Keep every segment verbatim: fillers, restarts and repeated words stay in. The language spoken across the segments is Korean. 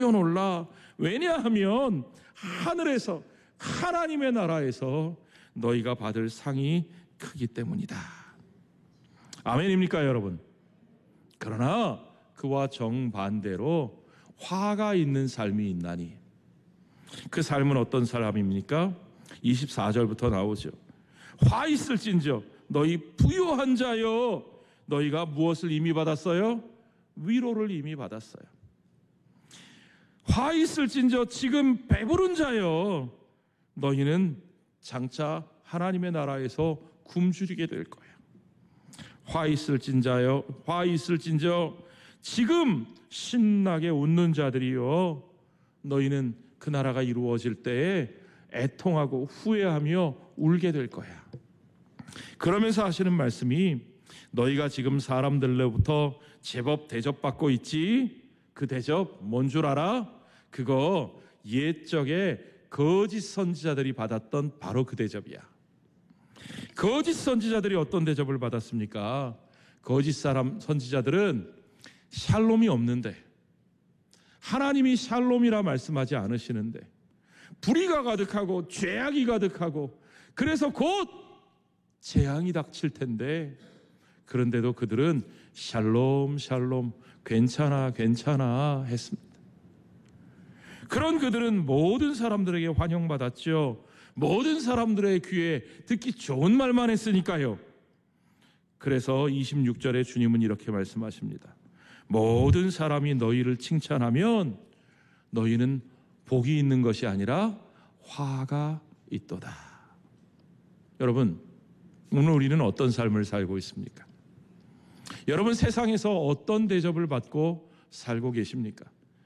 놀라. 왜냐하면 하늘에서 하나님의 나라에서 너희가 받을 상이 크기 때문이다. 아멘입니까 여러분? 그러나 그와 정반대로 화가 있는 삶이 있나니, 그 삶은 어떤 사람입니까? 이십사 절부터 나오죠. 화 있을진저 너희 부유한 자여, 너희가 무엇을 이미 받았어요? 위로를 이미 받았어요. 화 있을진저 지금 배부른 자여, 너희는 장차 하나님의 나라에서 굶주리게 될 거야. 화 있을진자여, 화 있을진저 지금 신나게 웃는 자들이여, 너희는 그 나라가 이루어질 때에 애통하고 후회하며 울게 될 거야. 그러면서 하시는 말씀이, 너희가 지금 사람들로부터 제법 대접받고 있지? 그 대접 뭔 줄 알아? 그거 옛적에 거짓 선지자들이 받았던 바로 그 대접이야. 거짓 선지자들이 어떤 대접을 받았습니까? 거짓 사람 선지자들은 샬롬이 없는데, 하나님이 샬롬이라 말씀하지 않으시는데 불의가 가득하고 죄악이 가득하고, 그래서 곧 재앙이 닥칠 텐데, 그런데도 그들은 샬롬 샬롬 괜찮아 괜찮아 했습니다. 그런 그들은 모든 사람들에게 환영받았죠. 모든 사람들의 귀에 듣기 좋은 말만 했으니까요. 그래서 이십육 절에 주님은 이렇게 말씀하십니다. 모든 사람이 너희를 칭찬하면 너희는 복이 있는 것이 아니라 화가 있도다. 여러분, 오늘 우리는 어떤 삶을 살고 있습니까? 여러분, 세상에서 어떤 대접을 받고 살고 계십니까?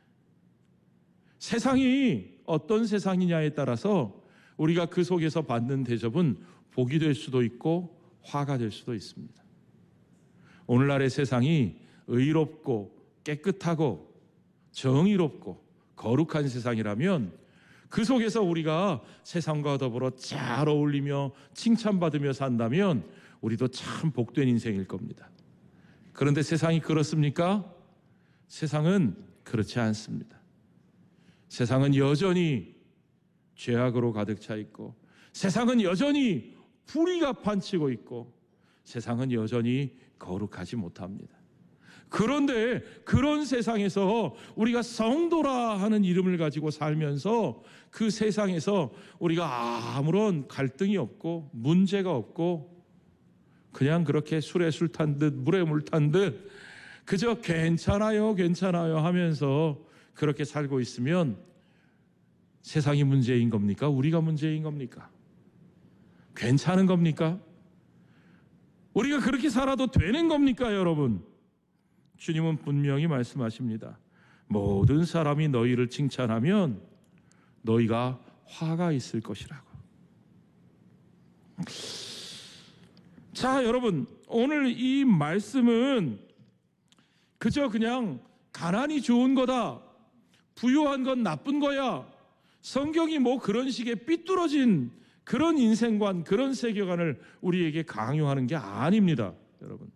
세상이 어떤 세상이냐에 따라서 우리가 그 속에서 받는 대접은 복이 될 수도 있고 화가 될 수도 있습니다. 오늘날의 세상이 의롭고 깨끗하고 정의롭고 거룩한 세상이라면, 그 속에서 우리가 세상과 더불어 잘 어울리며 칭찬받으며 산다면 우리도 참 복된 인생일 겁니다. 그런데 세상이 그렇습니까? 세상은 그렇지 않습니다. 세상은 여전히 죄악으로 가득 차 있고, 세상은 여전히 불의가 판치고 있고, 세상은 여전히 거룩하지 못합니다. 그런데 그런 세상에서 우리가 성도라 하는 이름을 가지고 살면서 그 세상에서 우리가 아무런 갈등이 없고 문제가 없고 그냥 그렇게 술에 술 탄 듯 물에 물 탄 듯 그저 괜찮아요 괜찮아요 하면서 그렇게 살고 있으면 세상이 문제인 겁니까? 우리가 문제인 겁니까? 괜찮은 겁니까? 우리가 그렇게 살아도 되는 겁니까, 여러분? 주님은 분명히 말씀하십니다. 모든 사람이 너희를 칭찬하면 너희가 화가 있을 것이라고. 자, 여러분, 오늘 이 말씀은 그저 그냥 가난이 좋은 거다, 부유한 건 나쁜 거야, 성경이 뭐 그런 식의 삐뚤어진 그런 인생관, 그런 세계관을 우리에게 강요하는 게 아닙니다, 여러분.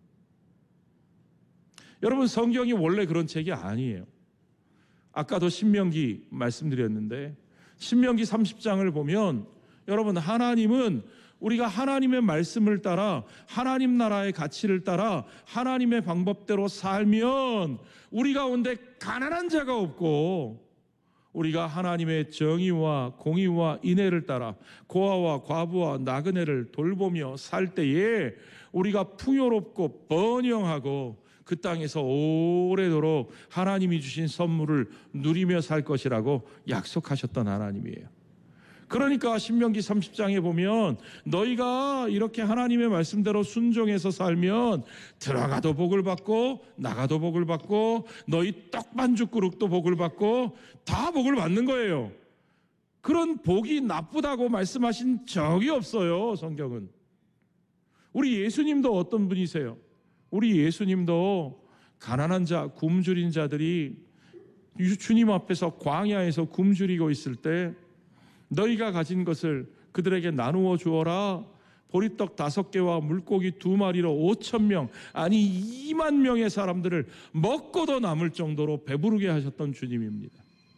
여러분, 성경이 원래 그런 책이 아니에요. 아까도 신명기 말씀드렸는데, 신명기 삼십 장을 보면 여러분, 하나님은 우리가 하나님의 말씀을 따라 하나님 나라의 가치를 따라 하나님의 방법대로 살면 우리 가운데 가난한 자가 없고, 우리가 하나님의 정의와 공의와 인애를 따라 고아와 과부와 나그네를 돌보며 살 때에 우리가 풍요롭고 번영하고 그 땅에서 오래도록 하나님이 주신 선물을 누리며 살 것이라고 약속하셨던 하나님이에요. 그러니까 신명기 삼십 장에 보면 너희가 이렇게 하나님의 말씀대로 순종해서 살면 들어가도 복을 받고 나가도 복을 받고 너희 떡반죽 그릇도 복을 받고 다 복을 받는 거예요. 그런 복이 나쁘다고 말씀하신 적이 없어요, 성경은. 우리 예수님도 어떤 분이세요? 우리 예수님도 가난한 자, 굶주린 자들이 주님 앞에서 광야에서 굶주리고 있을 때 너희가 가진 것을 그들에게 나누어 주어라. 보리떡 다섯 개와 물고기 두 마리로 오천 명, 아니 이만 명의 사람들을 먹고도 남을 정도로 배부르게 하셨던 주님입니다.